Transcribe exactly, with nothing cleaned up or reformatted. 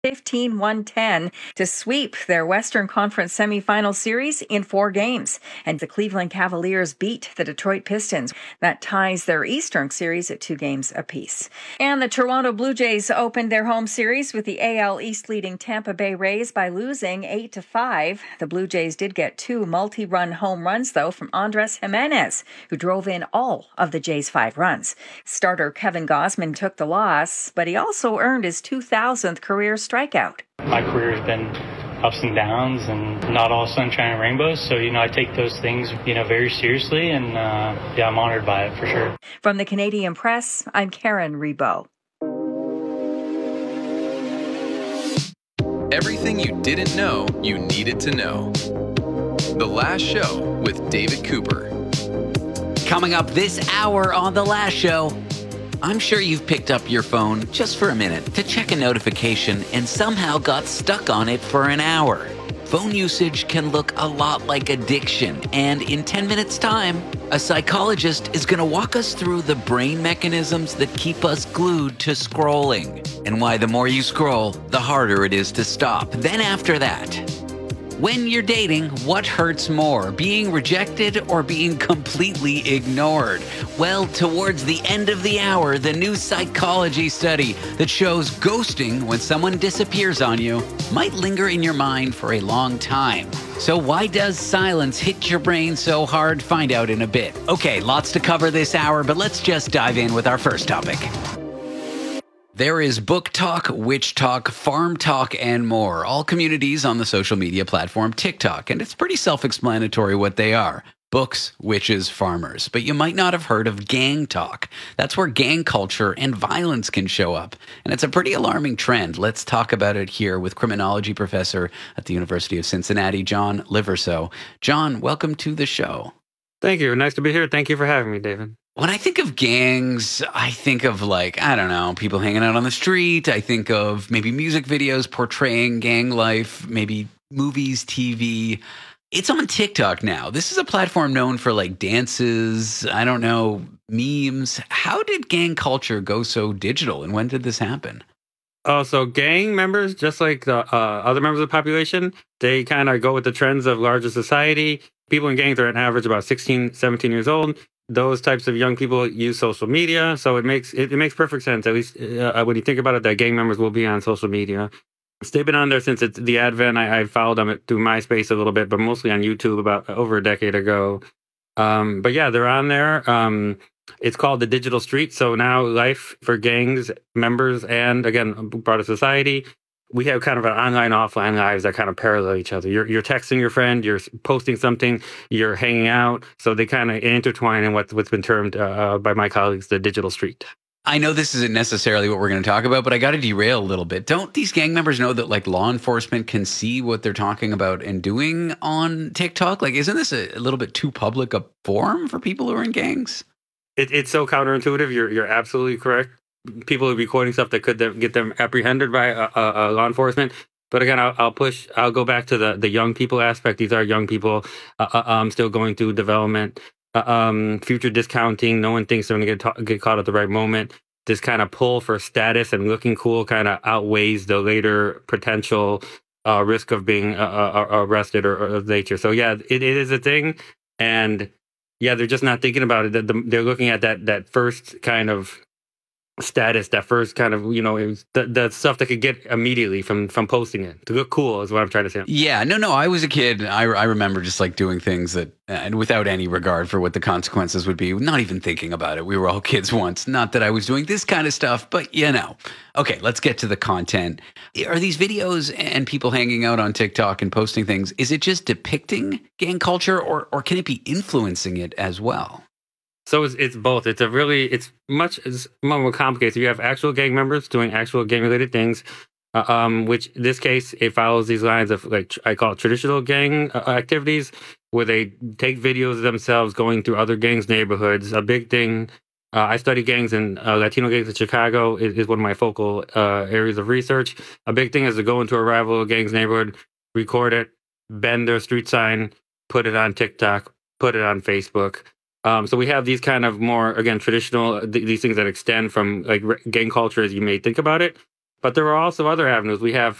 fifteen one ten to sweep their Western Conference semifinal series in four games. And the Cleveland Cavaliers beat the Detroit Pistons. That ties their Eastern series at two games apiece. And the Toronto Blue Jays opened their home series with the A L East leading Tampa Bay Rays by losing eight to five. The Blue Jays did get two multi-run home runs, though, from Andres Jimenez, who drove in all of the Jays' five runs. Starter Kevin Gausman took the loss, but he also earned his two thousandth career strikeout. My career has been ups and downs and not all sunshine and rainbows. So, you know, I take those things, you know, very seriously. And, uh, yeah, I'm honored by it for sure. From the Canadian Press, I'm Karen Rebo. Everything you didn't know you needed to know. The Last Show with David Cooper. Coming up this hour on The Last Show, I'm sure you've picked up your phone just for a minute to check a notification and somehow got stuck on it for an hour. Phone usage can look a lot like addiction, and in ten minutes' time, a psychologist is going to walk us through the brain mechanisms that keep us glued to scrolling, and why the more you scroll, the harder it is to stop. Then after that, when you're dating, what hurts more, being rejected or being completely ignored? Well, towards the end of the hour, the new psychology study that shows ghosting when someone disappears on you might linger in your mind for a long time. So why does silence hit your brain so hard? Find out in a bit. Okay, lots to cover this hour, but let's just dive in with our first topic. There is book talk, witch talk, farm talk, and more. All communities on the social media platform TikTok. And it's pretty self-explanatory what they are. Books, witches, farmers. But you might not have heard of gang talk. That's where gang culture and violence can show up. And it's a pretty alarming trend. Let's talk about it here with criminology professor at the University of Cincinnati, John Liverso. John, welcome to the show. Thank you. Nice to be here. Thank you for having me, David. When I think of gangs, I think of like, I don't know, people hanging out on the street. I think of maybe music videos portraying gang life, maybe movies, T V. It's on TikTok now. This is a platform known for like dances, I don't know, memes. How did gang culture go so digital, and when did this happen? Oh, so gang members, just like the uh, other members of the population, they kind of go with the trends of larger society. People in gangs are on average about sixteen, seventeen years old. Those types of young people use social media, so it makes it, it makes perfect sense, at least uh, when you think about it, that gang members will be on social media. They've been on there since it's the advent. I, I followed them through MySpace a little bit, but mostly on YouTube about over a decade ago. Um, but yeah, they're on there. Um, it's called the digital street. So now life for gangs members and, again, part of society, we have kind of an online, offline lives that kind of parallel each other. You're, you're texting your friend, you're posting something, you're hanging out. So they kind of intertwine in what, what's been termed uh, by my colleagues the digital street. I know this isn't necessarily what we're going to talk about, but I got to derail a little bit. Don't these gang members know that like law enforcement can see what they're talking about and doing on TikTok? Like, isn't this a, a little bit too public a forum for people who are in gangs? It, it's so counterintuitive. You're you're absolutely correct. People would be quoting stuff that could get them apprehended by uh, uh, law enforcement. But again, I'll, I'll push. I'll go back to the, the young people aspect. These are young people uh, uh, um, still going through development, uh, um, future discounting. No one thinks they're going to get ta- get caught at the right moment. This kind of pull for status and looking cool kind of outweighs the later potential uh, risk of being uh, uh, arrested or, or of nature. So yeah, it, it is a thing, and yeah, they're just not thinking about it. They're looking at that that first kind of status, that first kind of, you know, it was the, the stuff that could get immediately from from posting it to look cool is what I'm trying to say. Yeah, no, no, I was a kid. I, I remember just like doing things that, and without any regard for what the consequences would be, not even thinking about it. We were all kids once. Not that I was doing this kind of stuff, but you know. Okay, let's get to the content. Are these videos and people hanging out on TikTok and posting things, is it just depicting gang culture, or or can it be influencing it as well? So it's, it's both. It's a really, it's much, it's more complicated. So you have actual gang members doing actual gang-related things, uh, um, which in this case, it follows these lines of, like, I call it traditional gang uh, activities, where they take videos of themselves going through other gangs' neighborhoods. A big thing, uh, I study gangs and uh, Latino gangs in Chicago is, is one of my focal uh, areas of research. A big thing is to go into a rival gang's neighborhood, record it, bend their street sign, put it on TikTok, put it on Facebook. Um, so we have these kind of more, again, traditional, th- these things that extend from like re- gang culture as you may think about it. But there are also other avenues. We have